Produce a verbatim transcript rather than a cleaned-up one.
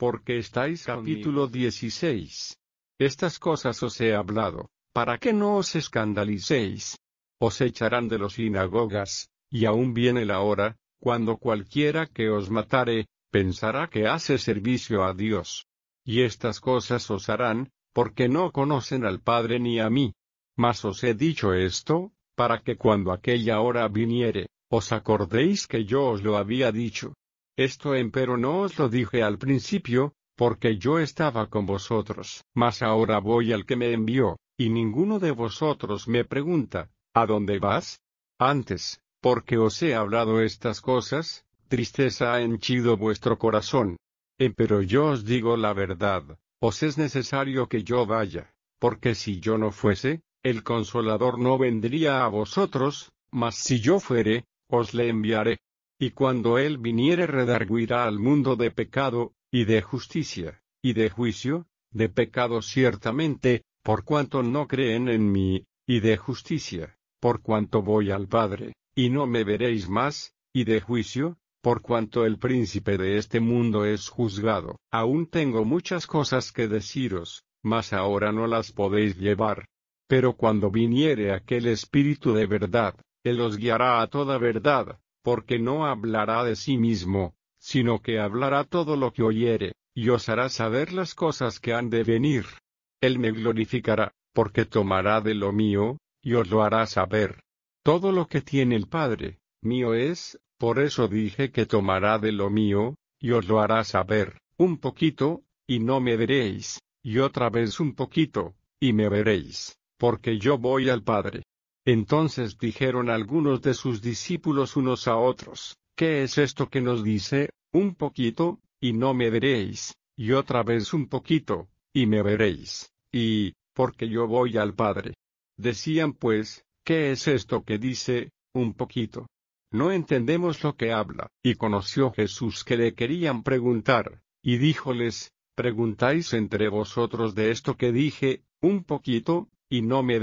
porque estáis capítulo dieciséis. Estas cosas os he hablado, para que no os escandalicéis. Os echarán de las sinagogas, y aún viene la hora, cuando cualquiera que os matare, pensará que hace servicio a Dios. Y estas cosas os harán, porque no conocen al Padre ni a mí. Mas os he dicho esto, para que cuando aquella hora viniere, os acordéis que yo os lo había dicho. Esto empero no os lo dije al principio, porque yo estaba con vosotros. Mas ahora voy al que me envió, y ninguno de vosotros me pregunta, ¿a dónde vas? Antes, porque os he hablado estas cosas, tristeza ha henchido vuestro corazón. Empero yo os digo la verdad, os es necesario que yo vaya, porque si yo no fuese, el Consolador no vendría a vosotros, mas si yo fuere, os le enviaré. Y cuando él viniere redarguirá al mundo de pecado, y de justicia, y de juicio, de pecado ciertamente, por cuanto no creen en mí, y de justicia, por cuanto voy al Padre, y no me veréis más, y de juicio, por cuanto el príncipe de este mundo es juzgado. Aún tengo muchas cosas que deciros, mas ahora no las podéis llevar. Pero cuando viniere aquel Espíritu de verdad, él os guiará a toda verdad, porque no hablará de sí mismo, sino que hablará todo lo que oyere, y os hará saber las cosas que han de venir. Él me glorificará, porque tomará de lo mío, y os lo hará saber. Todo lo que tiene el Padre, mío es, por eso dije que tomará de lo mío, y os lo hará saber. Un poquito, y no me veréis, y otra vez un poquito, y me veréis, porque yo voy al Padre. Entonces dijeron algunos de sus discípulos unos a otros, ¿qué es esto que nos dice, un poquito, y no me veréis, y otra vez un poquito, y me veréis, y, porque yo voy al Padre? Decían pues, ¿qué es esto que dice, un poquito? No entendemos lo que habla. Y conoció Jesús que le querían preguntar, y díjoles, ¿preguntáis entre vosotros de esto que dije, un poquito, y no me